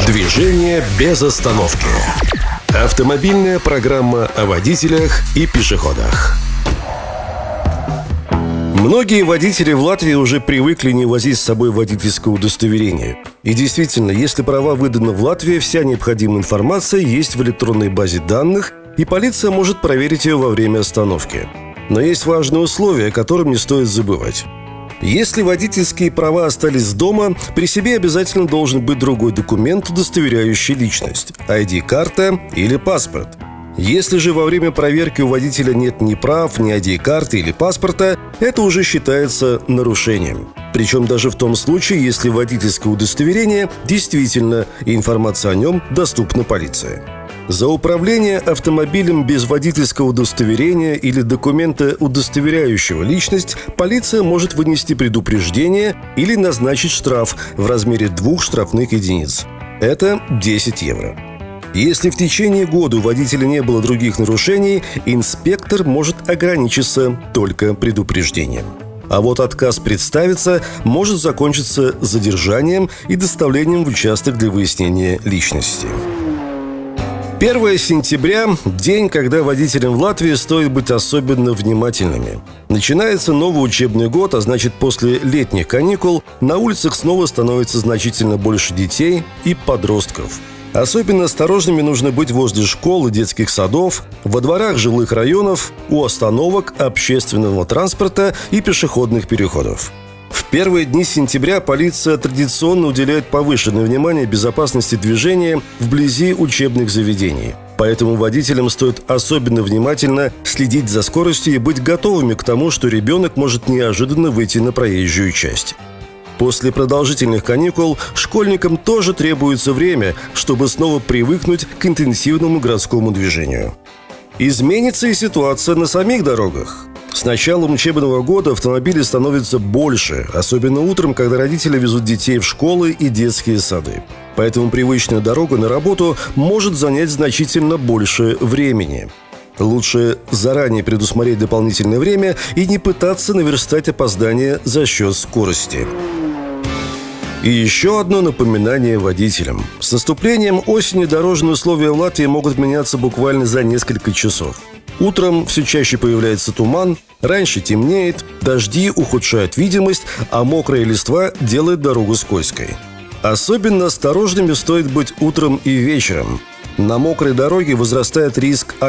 Движение без остановки. Автомобильная программа о водителях и пешеходах. Многие водители в Латвии уже привыкли не возить с собой водительское удостоверение. И действительно, если права выданы в Латвии, вся необходимая информация есть в электронной базе данных, и полиция может проверить ее во время остановки. Но есть важное условие, о котором не стоит забывать. Если водительские права остались дома, при себе обязательно должен быть другой документ, удостоверяющий личность – ID-карта или паспорт. Если же во время проверки у водителя нет ни прав, ни ID-карты или паспорта, это уже считается нарушением. Причем даже в том случае, если водительское удостоверение действительно и информация о нем доступна полиции. За управление автомобилем без водительского удостоверения или документа, удостоверяющего личность, полиция может вынести предупреждение или назначить штраф в размере 2 штрафных единиц. Это 10 евро. Если в течение года у водителя не было других нарушений, инспектор может ограничиться только предупреждением. А вот отказ представиться может закончиться задержанием и доставлением в участок для выяснения личности. 1 сентября – день, когда водителям в Латвии стоит быть особенно внимательными. Начинается новый учебный год, а значит, после летних каникул на улицах снова становится значительно больше детей и подростков. Особенно осторожными нужно быть возле школ и детских садов, во дворах жилых районов, у остановок общественного транспорта и пешеходных переходов. В первые дни сентября полиция традиционно уделяет повышенное внимание безопасности движения вблизи учебных заведений. Поэтому водителям стоит особенно внимательно следить за скоростью и быть готовыми к тому, что ребенок может неожиданно выйти на проезжую часть. После продолжительных каникул школьникам тоже требуется время, чтобы снова привыкнуть к интенсивному городскому движению. Изменится и ситуация на самих дорогах. С началом учебного года автомобилей становится больше, особенно утром, когда родители везут детей в школы и детские сады. Поэтому привычная дорога на работу может занять значительно больше времени. Лучше заранее предусмотреть дополнительное время и не пытаться наверстать опоздание за счет скорости. И еще одно напоминание водителям. С наступлением осени дорожные условия в Латвии могут меняться буквально за несколько часов. Утром все чаще появляется туман, раньше темнеет, дожди ухудшают видимость, а мокрая листва делает дорогу скользкой. Особенно осторожными стоит быть утром и вечером. На мокрой дороге возрастает риск